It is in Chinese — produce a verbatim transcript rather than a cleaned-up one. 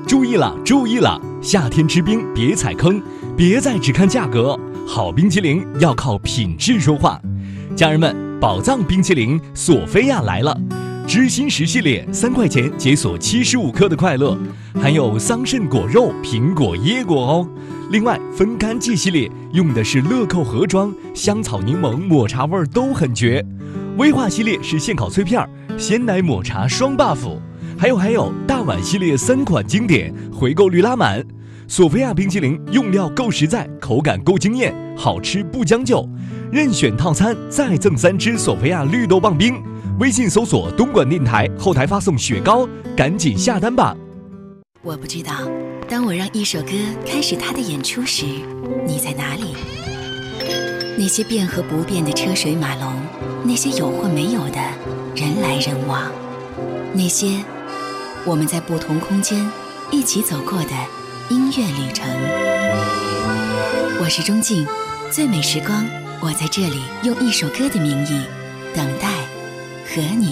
注意了，注意了！夏天吃冰别踩坑，别再只看价格，好冰淇淋要靠品质说话。家人们，宝藏冰淇淋索菲亚来了，知心石系列三块钱解锁七十五克的快乐，含有桑葚果肉、苹果、椰果哦。另外，分干季系列用的是乐扣盒装，香草柠檬、抹茶味都很绝。威化系列是现烤脆片，鲜奶抹茶双 buff。还有还有，大碗系列三款经典，回购率拉满。索菲亚冰淇淋用料够实在，口感够惊艳，好吃不将就。任选套餐再赠三支索菲亚绿豆棒冰。微信搜索东莞电台，后台发送雪糕，赶紧下单吧。 我不知道，当我让一首歌开始它的演出时，你在哪里？那些变和不变的车水马龙，那些有或没有的人来人往，那些我们在不同空间一起走过的音乐旅程。我是钟静，最美时光，我在这里用一首歌的名义等待和你